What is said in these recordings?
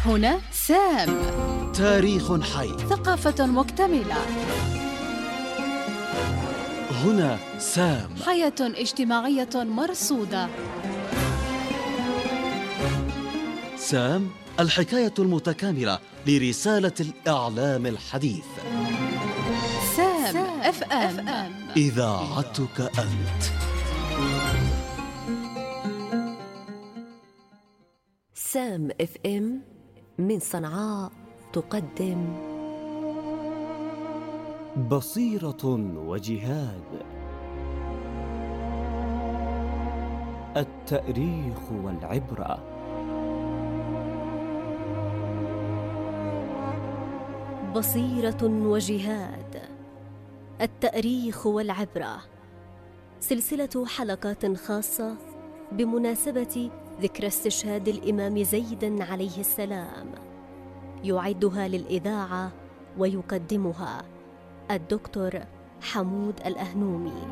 هنا سام. تاريخ حي، ثقافة مكتملة. هنا سام. حياة اجتماعية مرصودة. سام، الحكاية المتكاملة لرسالة الإعلام الحديث. سام اف ام، إذاعتك أنت. سام اف ام من صنعاء تقدم بصيرة وجهاد، التاريخ والعبرة. بصيرة وجهاد، التاريخ والعبرة، سلسلة حلقات خاصة بمناسبة ذكرى استشهاد الإمام زيد عليه السلام، يعدها للإذاعة ويقدمها الدكتور حمود الأهنومي.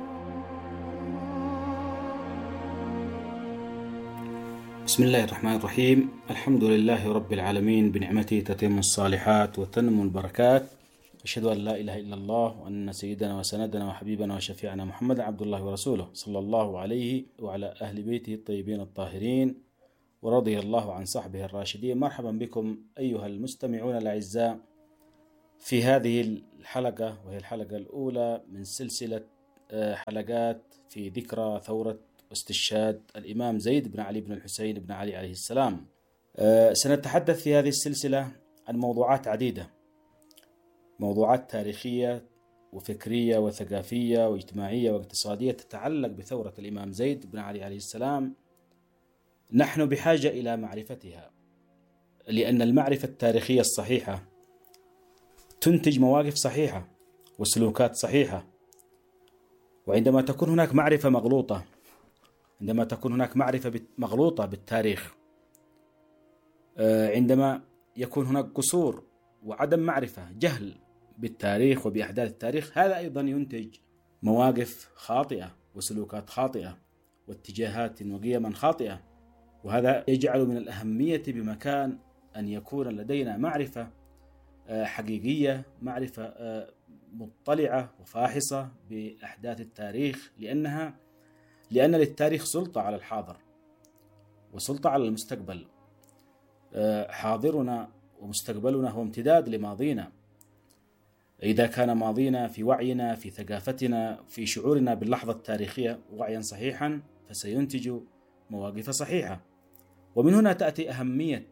بسم الله الرحمن الرحيم. الحمد لله رب العالمين، بنعمته تتم الصالحات وتنمو البركات. أشهد أن لا إله إلا الله وأن سيدنا وسندنا وحبيبنا وشفيعنا محمد عبد الله ورسوله، صلى الله عليه وعلى أهل بيته الطيبين الطاهرين، ورضي الله عن صحبه الراشدين. مرحبا بكم أيها المستمعون الأعزاء في هذه الحلقة، وهي الحلقة الأولى من سلسلة حلقات في ذكرى ثورة واستشهاد الإمام زيد بن علي بن الحسين بن علي عليه السلام. سنتحدث في هذه السلسلة عن موضوعات عديدة، موضوعات تاريخية وفكرية وثقافية واجتماعية واقتصادية تتعلق بثورة الإمام زيد بن علي عليه السلام. نحن بحاجة إلى معرفتها، لأن المعرفة التاريخية الصحيحة تنتج مواقف صحيحة وسلوكات صحيحة. وعندما تكون هناك معرفة مغلوطة، عندما تكون هناك معرفة مغلوطة بالتاريخ، عندما يكون هناك قصور وعدم معرفة، جهل بالتاريخ وبأحداث التاريخ، هذا أيضا ينتج مواقف خاطئة وسلوكات خاطئة واتجاهات وقيما خاطئة. وهذا يجعل من الأهمية بمكان أن يكون لدينا معرفة حقيقية، معرفة مطلعة وفاحصة بأحداث التاريخ، لأن للتاريخ سلطة على الحاضر وسلطة على المستقبل. حاضرنا ومستقبلنا هو امتداد لماضينا. إذا كان ماضينا في وعينا، في ثقافتنا، في شعورنا باللحظة التاريخية وعيا صحيحا، فسينتج مواقف صحيحة. ومن هنا تأتي أهمية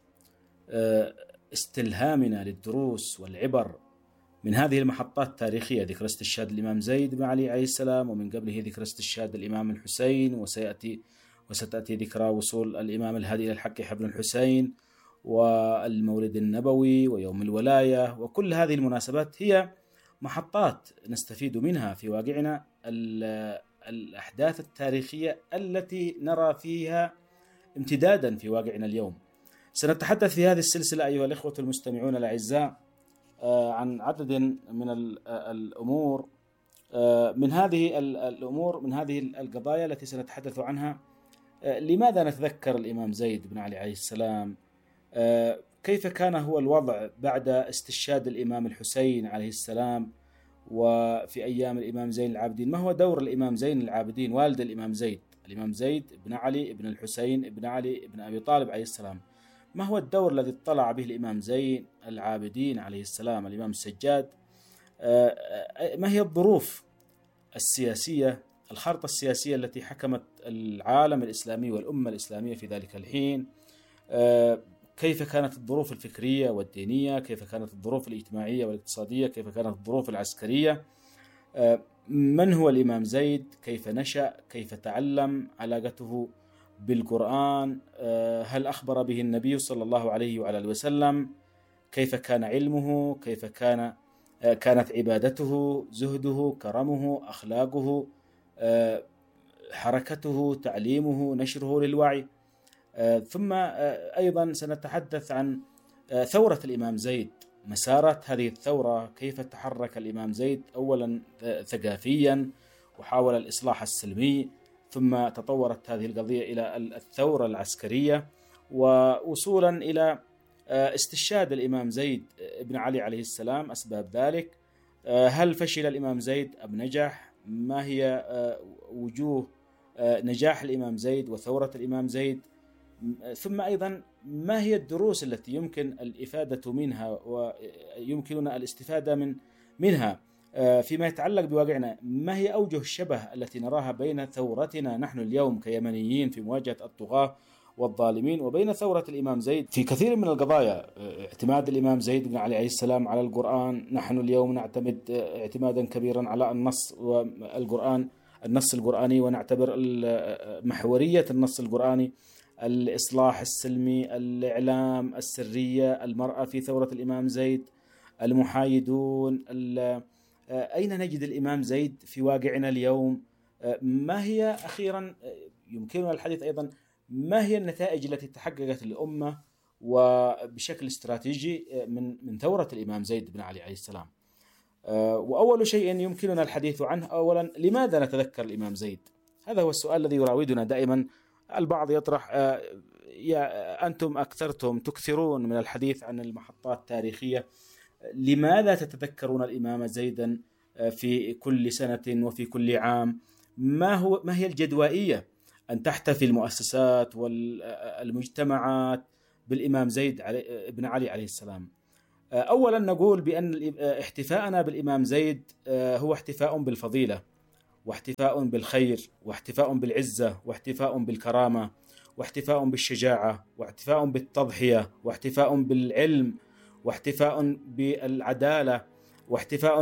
استلهامنا للدروس والعبر من هذه المحطات التاريخية، ذكرى استشهاد الإمام زيد بن علي عليه السلام، ومن قبله ذكرى استشهاد الإمام الحسين، وستأتي ذكرى وصول الإمام الهادي إلى الحق ابن الحسين، والمولد النبوي، ويوم الولاية. وكل هذه المناسبات هي محطات نستفيد منها في واقعنا، الأحداث التاريخية التي نرى فيها امتدادا في واقعنا اليوم. سنتحدث في هذه السلسلة أيها الإخوة المستمعون الأعزاء عن عدد من الأمور، من هذه القضايا التي سنتحدث عنها. لماذا نتذكر الإمام زيد بن علي عليه السلام؟ كيف كان هو الوضع بعد استشهاد الإمام الحسين عليه السلام وفي أيام الإمام زين العابدين؟ ما هو دور الإمام زين العابدين والد الإمام زيد بن علي بن الحسين بن علي بن أبي طالب عليه السلام؟ ما هو الدور الذي اطلع به الإمام زين العابدين عليه السلام، الإمام السجاد؟ ما هي الظروف السياسية، الخارطة السياسية التي حكمت العالم الإسلامي والأمة الإسلامية في ذلك الحين؟ كيف كانت الظروف الفكرية والدينية؟ كيف كانت الظروف الاجتماعية والاقتصادية؟ كيف كانت الظروف العسكرية؟ من هو الإمام زيد؟ كيف نشأ؟ كيف تعلم؟ علاقته بالقرآن؟ هل أخبر به النبي صلى الله عليه وعلى آله وسلم؟ كيف كان علمه؟ كيف كانت عبادته، زهده، كرمه، أخلاقه، حركته، تعليمه، نشره للوعي؟ ثم أيضا سنتحدث عن ثورة الإمام زيد، مسارات هذه الثورة، كيف تحرك الإمام زيد أولا ثقافيا وحاول الإصلاح السلمي، ثم تطورت هذه القضية إلى الثورة العسكرية، ووصولا إلى استشهاد الإمام زيد بن علي عليه السلام، أسباب ذلك، هل فشل الإمام زيد أم نجح، ما هي وجوه نجاح الإمام زيد وثورة الإمام زيد، ثم أيضا ما هي الدروس التي يمكن الإفادة منها ويمكننا الاستفادة منها فيما يتعلق بواقعنا، ما هي أوجه الشبه التي نراها بين ثورتنا نحن اليوم كيمنيين في مواجهة الطغاة والظالمين وبين ثورة الإمام زيد في كثير من القضايا. اعتماد الإمام زيد بن علي عليه السلام على القرآن، نحن اليوم نعتمد اعتمادا كبيرا على النص القرآني، ونعتبر محورية النص القرآني، الإصلاح السلمي، الإعلام، السرية، المرأة في ثورة الإمام زيد، المحايدون. أين نجد الإمام زيد في واقعنا اليوم؟ ما هي أخيرا يمكننا الحديث أيضا ما هي النتائج التي تحققت للأمة وبشكل استراتيجي من ثورة الإمام زيد بن علي عليه السلام؟ وأول شيء يمكننا الحديث عنه أولا، لماذا نتذكر الإمام زيد؟ هذا هو السؤال الذي يراودنا دائما. البعض يطرح يا أنتم تكثرون من الحديث عن المحطات التاريخية، لماذا تتذكرون الإمام زيدا في كل سنة وفي كل عام؟ ما هي الجدوائية أن تحتفي المؤسسات والمجتمعات بالإمام زيد بن علي عليه السلام؟ أولا نقول بأن احتفاءنا بالإمام زيد هو احتفاء بالفضيلة، واحتفاء بالخير، واحتفاء بالعزة، واحتفاء بالكرامة، واحتفاء بالشجاعة، واحتفاء بالتضحية، واحتفاء بالعلم، واحتفاء بالعدالة، واحتفاء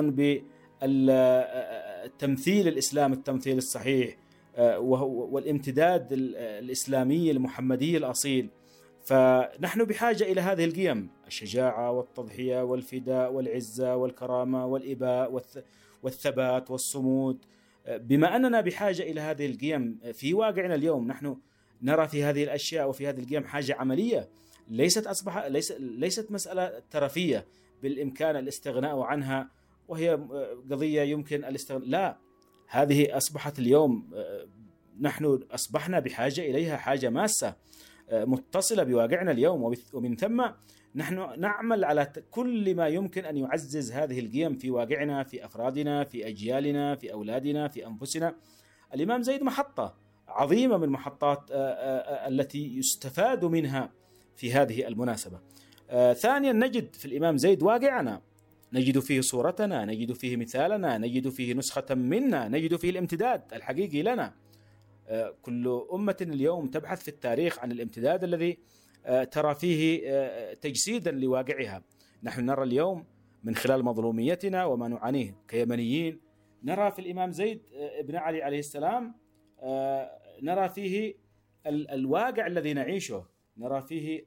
بالتمثيل الإسلام التمثيل الصحيح، والامتداد الإسلامي المحمدي الأصيل. فنحن بحاجة إلى هذه القيم: الشجاعة والتضحية والفداء والعزة والكرامة والإباء والثبات والصمود. بما أننا بحاجة إلى هذه القيم في واقعنا اليوم، نحن نرى في هذه الأشياء وفي هذه القيم حاجة عملية، ليست مسألة ترفية بالإمكان الاستغناء عنها وهي قضية يمكن الاستغناء، لا، هذه أصبحت اليوم نحن أصبحنا بحاجة إليها، حاجة ماسة متصلة بواقعنا اليوم، ومن ثم نحن نعمل على كل ما يمكن أن يعزز هذه القيم في واقعنا، في أفرادنا، في أجيالنا، في أولادنا، في أنفسنا. الإمام زيد محطة عظيمة من محطات التي يستفاد منها في هذه المناسبة. ثانيا نجد في الإمام زيد واقعنا، نجد فيه صورتنا، نجد فيه مثالنا، نجد فيه نسخة منا، نجد فيه الامتداد الحقيقي لنا. كل أمة اليوم تبحث في التاريخ عن الامتداد الذي ترى فيه تجسيدا لواقعها. نحن نرى اليوم من خلال مظلوميتنا وما نعانيه كيمنيين، نرى في الإمام زيد بن علي عليه السلام، نرى فيه الواقع الذي نعيشه، نرى فيه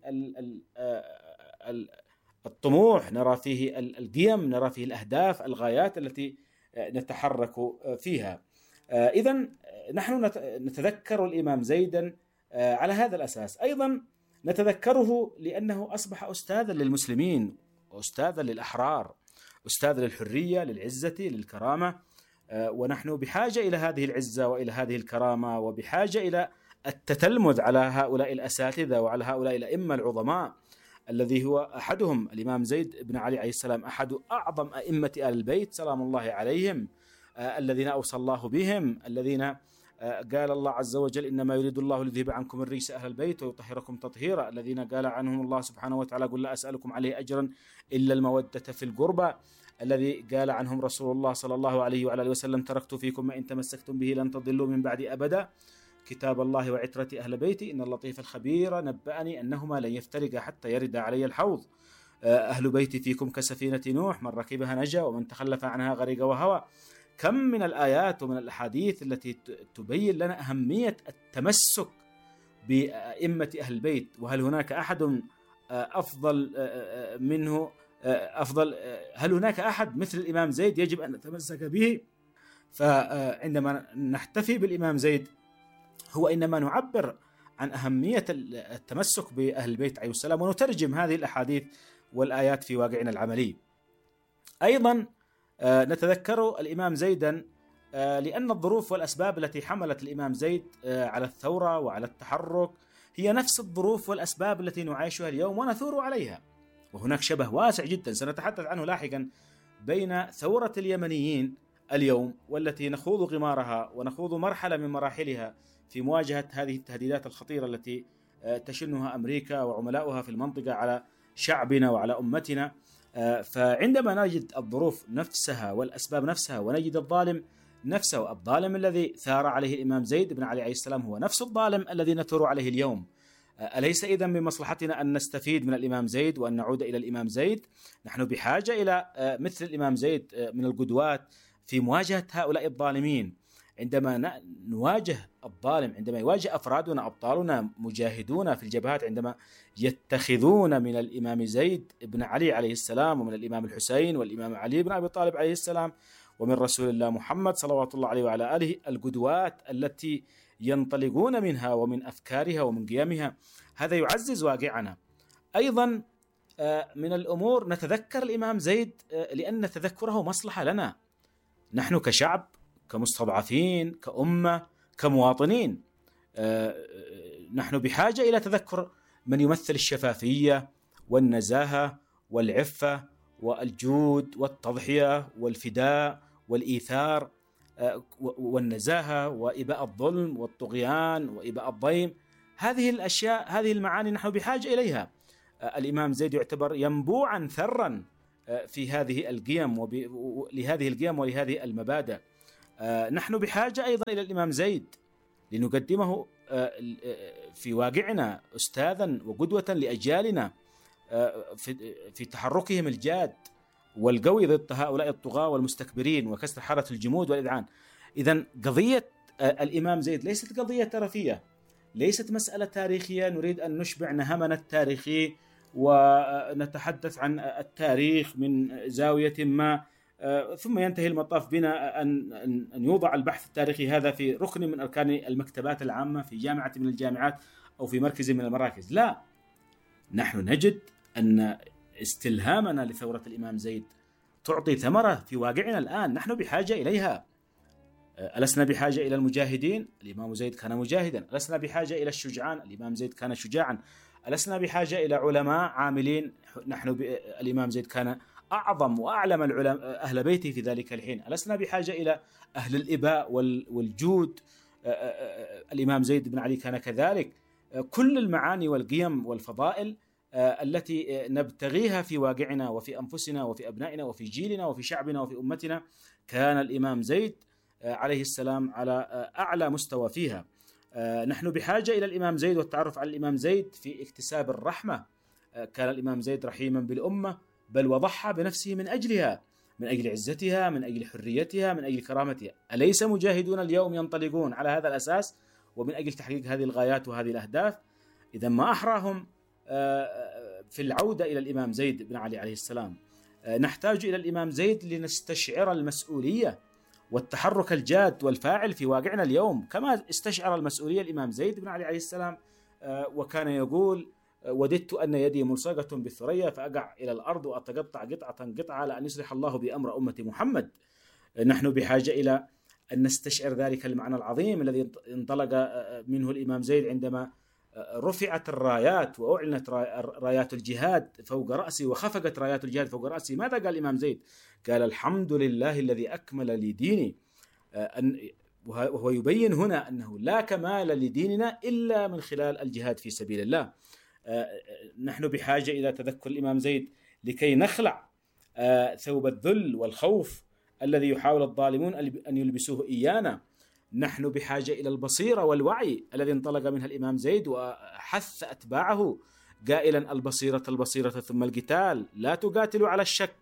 الطموح، نرى فيه القيم، نرى فيه الأهداف، الغايات التي نتحرك فيها. إذن نحن نتذكر الإمام زيدا على هذا الأساس. أيضا نتذكره لأنه أصبح أستاذا للمسلمين، وأستاذا للأحرار، أستاذ للحرية، للعزة، للكرامة، ونحن بحاجة إلى هذه العزة وإلى هذه الكرامة، وبحاجة إلى التتلمذ على هؤلاء الأساتذة وعلى هؤلاء الأئمة العظماء، الذي هو أحدهم الإمام زيد بن علي عليه السلام، أحد أعظم أئمة آل البيت سلام الله عليهم، الذين أوصى الله بهم، الذين قال الله عز وجل: إنما يريد الله ليذهب عنكم الرجس أهل البيت ويطهركم تطهيرا، الذين قال عنهم الله سبحانه وتعالى: قل لا أسألكم عليه أجرا إلا المودة في القربى، الذي قال عنهم رسول الله صلى الله عليه وعلى آله وسلم: تركت فيكم ما إن تمسكتم به لن تضلوا من بعد أبدا، كتاب الله وعترة أهل بيتي، إن اللطيف الخبير نبأني أنهما لن يفترقا حتى يرد علي الحوض، أهل بيتي فيكم كسفينة نوح، من ركبها نجا ومن تخلف عنها غرق وهوى. كم من الآيات ومن الأحاديث التي تبين لنا أهمية التمسك بأئمة أهل البيت، وهل هناك أحد أفضل منه؟ هل هناك أحد مثل الإمام زيد يجب أن نتمسك به؟ فعندما نحتفي بالإمام زيد هو إنما نعبر عن أهمية التمسك بأهل البيت عليه السلام، ونترجم هذه الأحاديث والآيات في واقعنا العملي. أيضا نتذكر الإمام زيدا لأن الظروف والأسباب التي حملت الإمام زيد على الثورة وعلى التحرك هي نفس الظروف والأسباب التي نعيشها اليوم ونثور عليها. وهناك شبه واسع جدا سنتحدث عنه لاحقا بين ثورة اليمنيين اليوم والتي نخوض غمارها ونخوض مرحلة من مراحلها في مواجهة هذه التهديدات الخطيرة التي تشنها أمريكا وعملاؤها في المنطقة على شعبنا وعلى أمتنا. فعندما نجد الظروف نفسها والأسباب نفسها ونجد الظالم نفسه، الظالم الذي ثار عليه الإمام زيد بن علي عليه السلام هو نفس الظالم الذي نثور عليه اليوم. أليس إذن من مصلحتنا أن نستفيد من الإمام زيد وأن نعود إلى الإمام زيد؟ نحن بحاجة إلى مثل الإمام زيد من القدوات في مواجهة هؤلاء الظالمين. عندما نواجه الظالم، عندما يواجه أفرادنا أبطالنا مجاهدون في الجبهات، عندما يتخذون من الإمام زيد بن علي عليه السلام ومن الإمام الحسين والإمام علي بن أبي طالب عليه السلام ومن رسول الله محمد صلوات الله عليه وعلى آله القدوات التي ينطلقون منها ومن أفكارها ومن قيمها، هذا يعزز واقعنا. أيضا من الأمور نتذكر الإمام زيد لأن تذكره مصلحة لنا نحن كشعب، كمستضعفين، كأمة، كمواطنين. نحن بحاجة إلى تذكر من يمثل الشفافية والنزاهة والعفة والجود والتضحية والفداء والإيثار والنزاهة وإباء الظلم والطغيان وإباء الضيم. هذه الأشياء، هذه المعاني نحن بحاجة إليها. الإمام زيد يعتبر ينبوعا ثرا في هذه القيم لهذه القيم ولهذه المبادئ. نحن بحاجة أيضا إلى الإمام زيد لنقدمه في واقعنا أستاذا وقدوة لأجيالنا في تحركهم الجاد والقوي ضد هؤلاء الطغاة والمستكبرين وكسر حارة الجمود والإذعان. إذن قضية الإمام زيد ليست قضية ترفية، ليست مسألة تاريخية نريد أن نشبع نهمنا التاريخي ونتحدث عن التاريخ من زاوية ما ثم ينتهي المطاف بنا أن يوضع البحث التاريخي هذا في ركن من أركان المكتبات العامة في جامعة من الجامعات أو في مركز من المراكز. لا، نحن نجد أن استلهامنا لثورة الإمام زيد تعطي ثمرة في واقعنا الآن، نحن بحاجة إليها. ألسنا بحاجة إلى المجاهدين؟ الإمام زيد كان مجاهدا. ألسنا بحاجة إلى الشجعان؟ الإمام زيد كان شجاعا. ألسنا بحاجة إلى علماء عاملين؟ الإمام زيد كان أعظم وأعلم أهل بيته في ذلك الحين. ألسنا بحاجة إلى أهل الإباء والجود؟ الإمام زيد بن علي كان كذلك. كل المعاني والقيم والفضائل التي نبتغيها في واقعنا وفي أنفسنا وفي أبنائنا وفي جيلنا وفي شعبنا وفي أمتنا كان الإمام زيد عليه السلام على أعلى مستوى فيها. نحن بحاجة إلى الإمام زيد والتعرف على الإمام زيد في اكتساب الرحمة. كان الإمام زيد رحيما بالأمة، بل وضحى بنفسه من أجلها، من أجل عزتها، من أجل حريتها، من أجل كرامتها. أليس مجاهدون اليوم ينطلقون على هذا الأساس ومن أجل تحقيق هذه الغايات وهذه الأهداف؟ إذا ما أحراهم في العودة إلى الإمام زيد بن علي عليه السلام. نحتاج إلى الإمام زيد لنستشعر المسؤولية والتحرك الجاد والفاعل في واقعنا اليوم، كما استشعر المسؤولية الإمام زيد بن علي عليه السلام وكان يقول: وددت أن يدي ملصقة بالثريا فأقع إلى الأرض وأتقطع قطعة قطعة لأن يصلح الله بأمر أمة محمد. نحن بحاجة إلى أن نستشعر ذلك المعنى العظيم الذي انطلق منه الإمام زيد عندما رفعت الرايات وأعلنت رايات الجهاد فوق رأسي وخفقت رايات الجهاد فوق رأسي. ماذا قال الإمام زيد؟ قال: الحمد لله الذي أكمل لي ديني. وهو يبين هنا أنه لا كمال لديننا إلا من خلال الجهاد في سبيل الله. نحن بحاجة إلى تذكر الإمام زيد لكي نخلع ثوب الذل والخوف الذي يحاول الظالمون أن يلبسوه إيانا. نحن بحاجة إلى البصيرة والوعي الذي انطلق منها الإمام زيد وحث أتباعه قائلا: البصيرة البصيرة ثم القتال، لا تقاتلوا على الشك.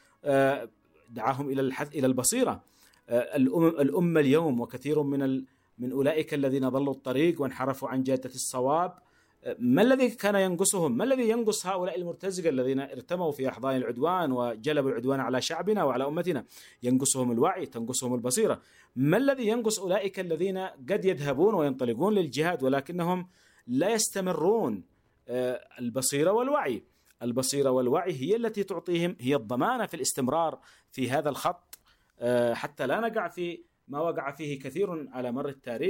دعاهم إلى البصيرة. الأمة اليوم وكثير من أولئك الذين ضلوا الطريق وانحرفوا عن جادة الصواب، ما الذي كان ينقصهم؟ ما الذي ينقص هؤلاء المرتزقة الذين ارتموا في أحضان العدوان وجلبوا العدوان على شعبنا وعلى أمتنا؟ ينقصهم الوعي، تنقصهم البصيرة. ما الذي ينقص أولئك الذين قد يذهبون وينطلقون للجهاد ولكنهم لا يستمرون؟ البصيرة والوعي. البصيرة والوعي هي التي تعطيهم، هي الضمانة في الاستمرار في هذا الخط حتى لا نقع في ما وقع فيه كثير على مر التاريخ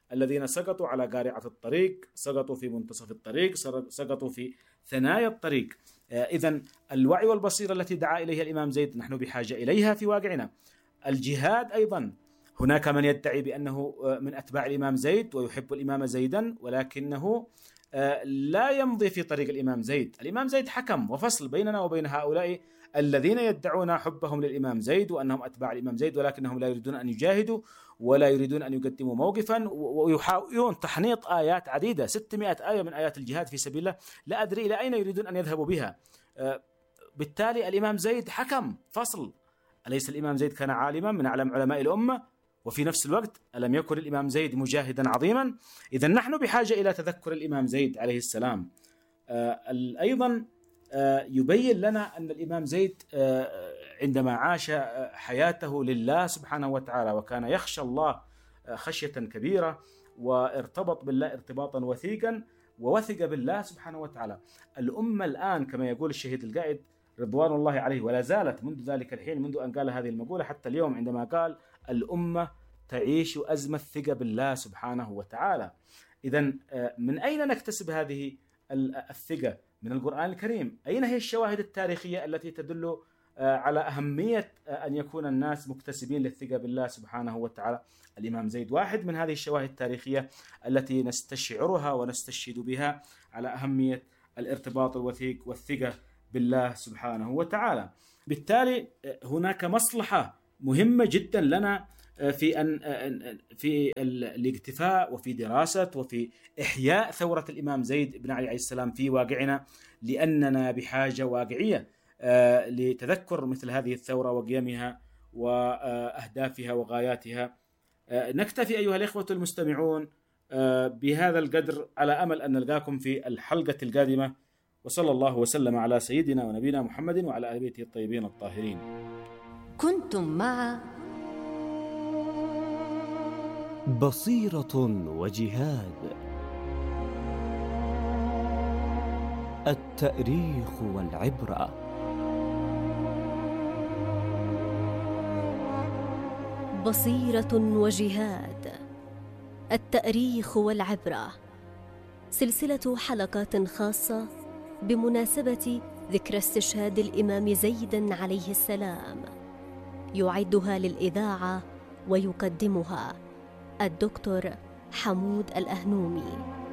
الذين سقطوا على قارعة الطريق، سقطوا في منتصف الطريق، سقطوا في ثنايا الطريق. إذن الوعي والبصيرة التي دعا إليها الإمام زيد نحن بحاجة إليها في واقعنا. الجهاد أيضا، هناك من يدعي بأنه من أتباع الإمام زيد ويحب الإمام زيدا، ولكنه لا يمضي في طريق الإمام زيد. الإمام زيد حكم وفصل بيننا وبين هؤلاء الذين يدعون حبهم للإمام زيد وأنهم أتباع الإمام زيد، ولكنهم لا يريدون أن يجاهدوا ولا يريدون أن يقدموا موقفا، ويحاولون تحنيط آيات عديدة، 600 آية من آيات الجهاد في سبيل الله، لا أدري إلى أين يريدون أن يذهبوا بها. بالتالي الإمام زيد حكم فصل. أليس الإمام زيد كان عالما من أعلم علماء الأمة؟ وفي نفس الوقت ألم يكن الإمام زيد مجاهدا عظيما؟ إذن نحن بحاجة إلى تذكر الإمام زيد عليه السلام. أيضا يبين لنا أن الإمام زيد عندما عاش حياته لله سبحانه وتعالى وكان يخشى الله خشية كبيرة، وارتبط بالله ارتباطا وثيقا، ووثق بالله سبحانه وتعالى. الأمة الآن كما يقول الشهيد القائد رضوان الله عليه، ولا زالت منذ ذلك الحين، منذ أن قال هذه المقولة حتى اليوم، عندما قال الأمة تعيش أزمة الثقة بالله سبحانه وتعالى. إذن من أين نكتسب هذه الثقة؟ من القرآن الكريم. أين هي الشواهد التاريخية التي تدل على أهمية أن يكون الناس مكتسبين للثقة بالله سبحانه وتعالى؟ الإمام زيد واحد من هذه الشواهد التاريخية التي نستشعرها ونستشهد بها على أهمية الارتباط الوثيق والثقة بالله سبحانه وتعالى. بالتالي هناك مصلحة مهمة جدا لنا في الاكتفاء وفي دراسة وفي إحياء ثورة الإمام زيد بن علي عليه السلام في واقعنا، لأننا بحاجة واقعية لتذكر مثل هذه الثورة وقيمها وأهدافها وغاياتها. نكتفي أيها الإخوة المستمعون بهذا القدر، على أمل أن نلقاكم في الحلقة القادمة، وصلى الله وسلم على سيدنا ونبينا محمد وعلى آل بيته الطيبين الطاهرين. كنتم مع بصيرة وجهاد، التاريخ والعبرة. بصيرة وجهاد، التاريخ والعبرة، سلسلة حلقات خاصة بمناسبة ذكرى استشهاد الإمام زيد عليه السلام، يعدها للإذاعة ويقدمها الدكتور حمود الأهنومي.